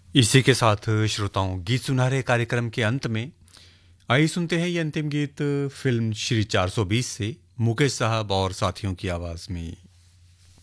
इसी के साथ श्रोताओं गीत सुनहरे कार्यक्रम के अंत में आइए सुनते हैं ये अंतिम गीत फिल्म श्री 420 से मुकेश साहब और साथियों की आवाज में।